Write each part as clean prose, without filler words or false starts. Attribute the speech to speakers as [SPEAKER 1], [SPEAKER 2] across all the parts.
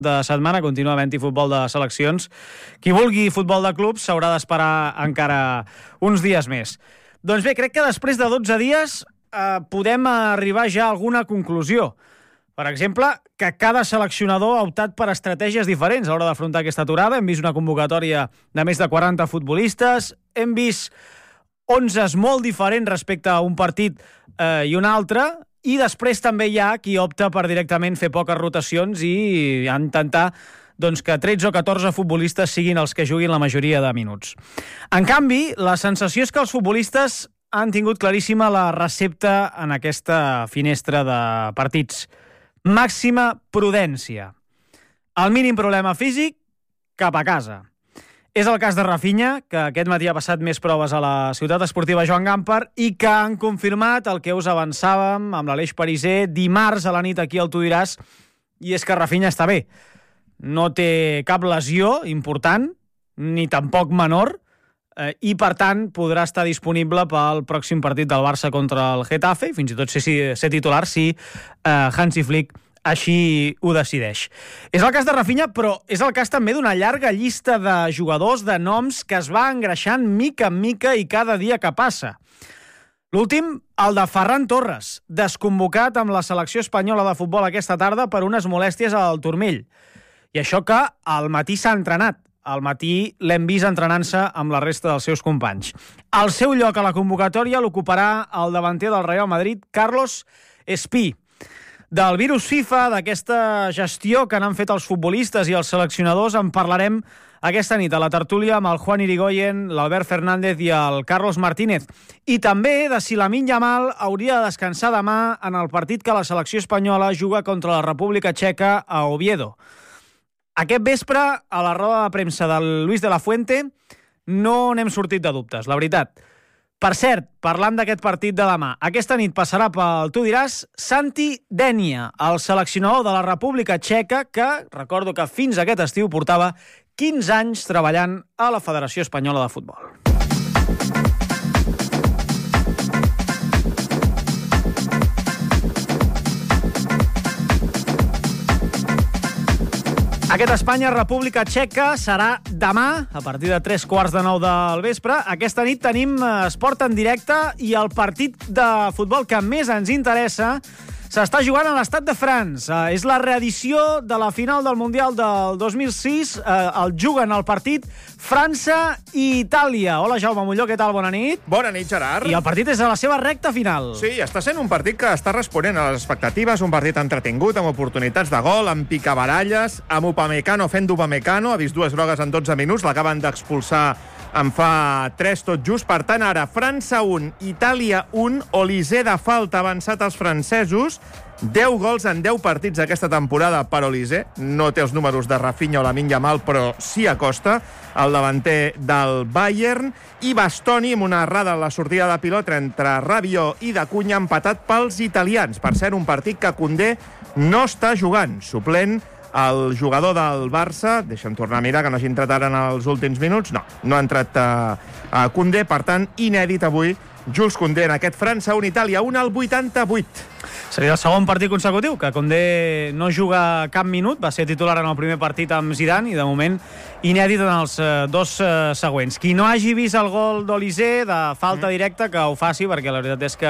[SPEAKER 1] de setmana continua havent-hi futbol de seleccions. Qui vulgui futbol de clubs s'haurà d'esperar encara uns dies més. Doncs bé, crec que després de 12 dies podem arribar ja a alguna conclusió. Per exemple, que cada seleccionador ha optat per estratègies diferents a l'hora d'afrontar aquesta aturada. Hem vist una convocatòria de més de 40 futbolistes, hem vist 11 molt diferents respecte a un partit i un altre, i després també hi ha qui opta per directament fer poques rotacions i intentar que 13 o 14 futbolistes siguin els que juguin la majoria de minuts. En canvi, la sensació és que els futbolistes han tingut claríssima la recepta en aquesta finestra de partits. Màxima prudència. El mínim problema físic, cap a casa. És el cas de Rafinha, que aquest matí ha passat més proves a la ciutat esportiva Joan Gamper i que han confirmat el que us avançàvem amb l'Aleix Pariser dimarts a la nit aquí al Tu diràs, i és que Rafinha està bé. No té cap lesió important, ni tampoc menor, i per tant podrà estar disponible pel pròxim partit del Barça contra el Getafe, i fins i tot ser titular si Hansi Flick així ho decideix. És el cas de Rafinha, però és el cas també d'una llarga llista de jugadors, de noms, que es va engreixant mica en mica i cada dia que passa. L'últim, el de Ferran Torres, desconvocat amb la selecció espanyola de futbol aquesta tarda per unes molèsties al turmell. I això que al matí s'ha entrenat. Al matí l'hem vist entrenant-se amb la resta dels seus companys. El seu lloc a la convocatòria l'ocuparà el davanter del Real Madrid, Carlos Espí. Del virus FIFA, d'aquesta gestió que n'han fet els futbolistes i els seleccionadors, en parlarem aquesta nit a la tertúlia amb el Juan Irigoyen, l'Albert Fernández i el Carlos Martínez. I també de si Lamine Yamal hauria de descansar demà en el partit que la selecció espanyola juga contra la República Txeca a Oviedo. Aquest vespre, a la roda de premsa del Luis de la Fuente, no n'hem sortit de dubtes, la veritat. Per cert, parlant d'aquest partit de demà, aquesta nit passarà pel Tu diràs Santi Dénia, el seleccionador de la República Txeca, que recordo que fins aquest estiu portava 15 anys treballant a la Federació Espanyola de Futbol. Aquest Espanya-República Txeca serà demà, a partir de 3:15 del vespre. Aquesta nit tenim esport en directe i el partit de futbol que més ens interessa s'està jugant a l'Estat de France. És la reedició de la final del Mundial del 2006. El juguen el partit França i Itàlia. Hola, Jaume Molló, què tal? Bona nit.
[SPEAKER 2] Bona nit, Gerard.
[SPEAKER 1] I el partit és a la seva recta final.
[SPEAKER 2] Sí, està sent un partit que està responent a les expectatives, un partit entretingut, amb oportunitats de gol, amb picabaralles, amb Upamecano fent d'Upamecano, ha vist 2 grogues en 12 minuts, l'acaben d'expulsar en fa 3 tot just. Per tant, ara, França 1, Itàlia 1, Olise de falta avançat als francesos, 10 gols en 10 partits aquesta temporada per Olise. No té els números de Rafinha o Lamine Yamal, però sí acosta el davanter del Bayern. I Bastoni, amb una errada a la sortida de pilota entre Rabiot i De Cunha, empatat pels italians. Per cert, un partit que Koundé no està jugant, suplent el jugador del Barça. Deixa'm tornar a mirar, que no hagi entrat ara en els últims minuts. No ha entrat a Koundé, per tant, inèdit avui Jules Koundé en aquest França 1, Itàlia 1 al 88.
[SPEAKER 1] Seria el segon partit consecutiu que Koundé no juga cap minut. Va ser titular en el primer partit amb Zidane i, de moment, inèdit en els 2 següents. Qui no hagi vist el gol d'Olise de falta directa, que ho faci, perquè la veritat és que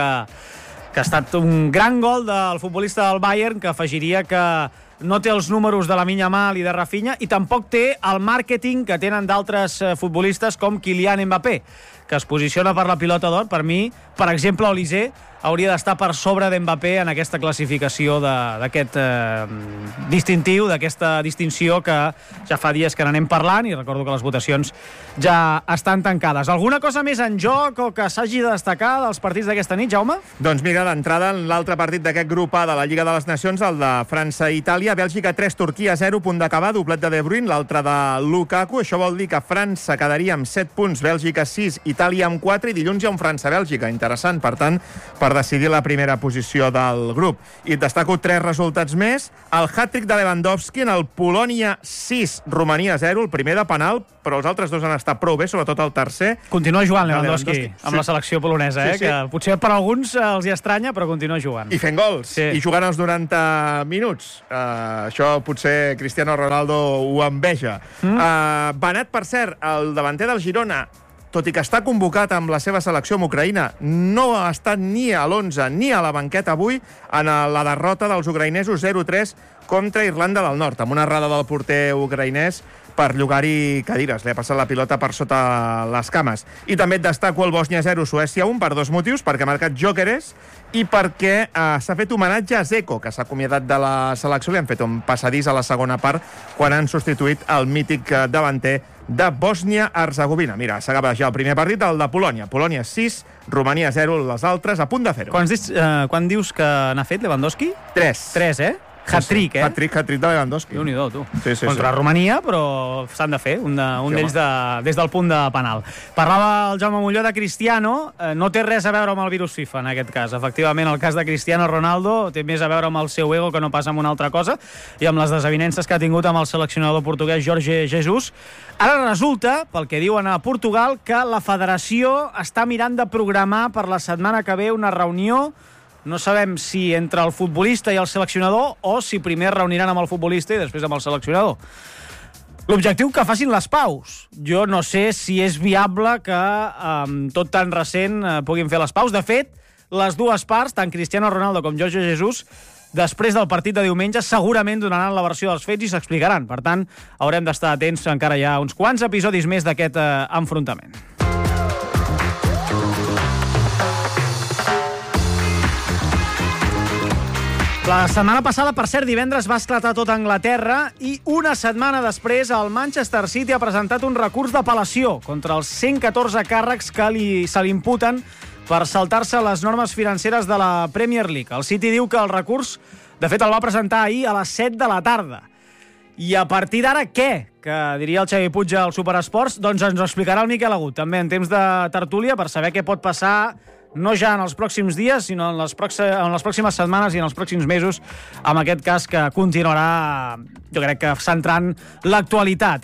[SPEAKER 1] ha estat un gran gol del futbolista del Bayern, que afegiria que no té els números de Lamine Yamal i de Rafinha, i tampoc té el màrqueting que tenen d'altres futbolistes com Kylian Mbappé, que es posiciona per la pilota d'or. Per mi, per exemple, Olise hauria d'estar per sobre d'Mbappé en aquesta classificació d'aquest distintiu, d'aquesta distinció que ja fa dies que n'anem parlant, i recordo que les votacions ja estan tancades. Alguna cosa més en joc o que s'hagi de destacar dels partits d'aquesta nit, Jaume?
[SPEAKER 2] Doncs mira, d'entrada, en l'altre partit d'aquest grup A de la Lliga de les Nacions, el de França i Itàlia, Bèlgica 3, Turquia 0, punt d'acabar, doblet de De Bruyne, l'altre de Lukaku. Això vol dir que França quedaria amb 7 punts, Bèlgica 6, Itàlia amb 4, i dilluns hi ha un França-Bèlgica interessant, per tant, per per decidir la primera posició del grup. I et destaco 3 resultats més. El hat-trick de Lewandowski en el Polònia 6, Romania 0, el primer de penal, però els altres 2 han estat prou bé, sobretot el tercer.
[SPEAKER 1] Continua jugant Lewandowski amb la selecció polonesa,
[SPEAKER 2] sí.
[SPEAKER 1] que potser per alguns els hi estranya, però continua jugant.
[SPEAKER 2] I fent gols, i jugant els 90 minuts. Això potser Cristiano Ronaldo ho enveja. Banat, per cert, el davanter del Girona, tot i que està convocat amb la seva selecció amb Ucraïna, no ha estat ni a l'11 ni a la banqueta avui en la derrota dels ucraïnesos 0-3 contra Irlanda del Nord, amb una errada del porter ucraïnès per llogar-hi cadires. Li ha passat la pilota per sota les cames. I també et destaco el Bòsnia 0, Suècia 1, per 2 motius, perquè ha marcat Gyökeres i perquè s'ha fet homenatge a Dzeko, que s'ha acomiadat de la selecció. Li han fet un passadís a la segona part quan han substituït el mític davanter de Bòsnia-Herzegovina. Mira, s'acaba ja el primer partit, el de Polònia. Polònia 6, Romania 0, les altres a punt de fer-ho.
[SPEAKER 1] Quan dius que n'ha fet Lewandowski?
[SPEAKER 2] 3.
[SPEAKER 1] 3, Hat-trick,
[SPEAKER 2] Hat-trick de Lewandowski.
[SPEAKER 1] Déu-n'hi-do, tu.
[SPEAKER 2] Sí.
[SPEAKER 1] Contra Romania, però s'han de fer, un d'ells des del punt de penal. Parlava el Jaume Molló de Cristiano, no té res a veure amb el virus FIFA, en aquest cas. Efectivament, el cas de Cristiano Ronaldo té més a veure amb el seu ego que no pas amb una altra cosa, i amb les desavinences que ha tingut amb el seleccionador portuguès Jorge Jesus. Ara resulta, pel que diuen a Portugal, que la federació està mirant de programar per la setmana que ve una reunió. No sabem si entre el futbolista i el seleccionador o si primer reuniran amb el futbolista i després amb el seleccionador. L'objectiu que facin les paus. Jo no sé si és viable que tot tan recent puguin fer les paus. De fet, les dues parts, tant Cristiano Ronaldo com Jorge Jesus, després del partit de diumenge segurament donaran la versió dels fets i s'explicaran. Per tant, haurem d'estar atents, encara hi ha uns quants episodis més d'aquest enfrontament. La setmana passada, per cert, divendres va esclatar tot Anglaterra i una setmana després el Manchester City ha presentat un recurs d'apel·lació contra els 114 càrrecs que se li imputen per saltar-se les normes financeres de la Premier League. El City diu que el recurs, de fet, el va presentar ahir a les 7 de la tarda. I a partir d'ara, què? Que diria el Xavi Puig al Superesports, doncs ens ho explicarà el Miquel Agut, també en temps de tertúlia, per saber què pot passar no ja en els pròxims dies, sinó en les pròximes setmanes i en els pròxims mesos, amb aquest cas que continuarà, jo crec que centrant l'actualitat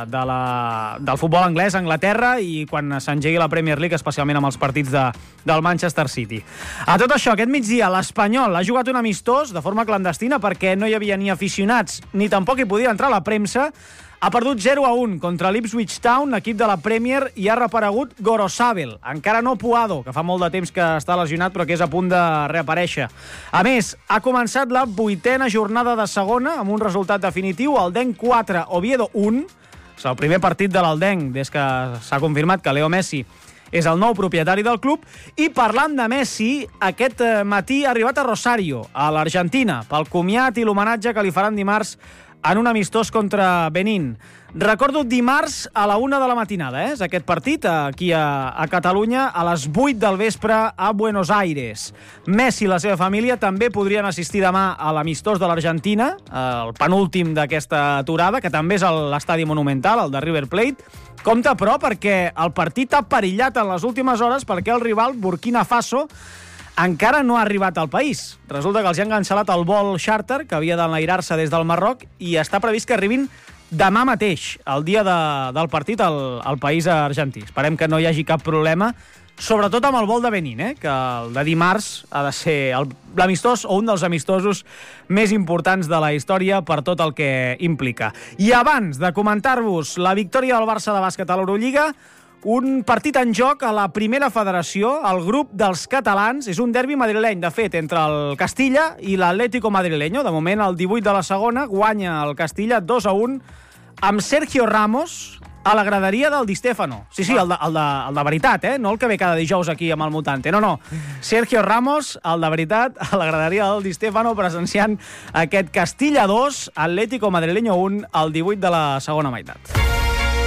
[SPEAKER 1] del futbol anglès a Anglaterra i quan s'engegui la Premier League, especialment amb els partits del Manchester City. A tot això, aquest migdia, l'Espanyol ha jugat un amistós de forma clandestina perquè no hi havia ni aficionats ni tampoc hi podia entrar la premsa. Ha perdut 0-1 contra l'Ipswich Town, l'equip de la Premier, i ha reaparegut Gorosabel. Encara no Puado, que fa molt de temps que està lesionat però que és a punt de reaparèixer. A més, ha començat la 8a jornada de segona amb un resultat definitiu, Aldenc 4, Oviedo 1. És el primer partit de l'Aldenc des que s'ha confirmat que Leo Messi és el nou propietari del club. I parlant de Messi, aquest matí ha arribat a Rosario, a l'Argentina, pel comiat i l'homenatge que li faran dimarts en un amistós contra Benín. Recordo dimarts a la 1 de la matinada, és aquest partit, aquí a Catalunya, a les 8 del vespre a Buenos Aires. Messi i la seva família també podrien assistir demà a l'amistós de l'Argentina, el penúltim d'aquesta aturada, que també és l'estadi Monumental, el de River Plate. Compte, però, perquè el partit ha perillat en les últimes hores perquè el rival, Burkina Faso, encara no ha arribat al país. Resulta que els han cancel·lat el vol xàrter que havia d'enlairar-se des del Marroc i està previst que arribin demà mateix, el dia del partit, al país argentí. Esperem que no hi hagi cap problema, sobretot amb el vol de Benín, que el de dimarts ha de ser l'amistós o un dels amistosos més importants de la història per tot el que implica. I abans de comentar-vos la victòria del Barça de bàsquet a l'Eurolliga, un partit en joc a la primera federació, el grup dels catalans. És un derbi madrileny, de fet, entre el Castilla i l'Atlético madrileño. De moment, el 18 de la segona, guanya el Castilla 2-1, amb Sergio Ramos a la graderia del Di Stéfano. Sí, el de veritat, no el que ve cada dijous aquí amb el Mutante. No. Sergio Ramos, el de veritat, a la graderia del Di Stéfano, presenciant aquest Castilla 2, Atlético madrileño 1, al 18 de la segona meitat.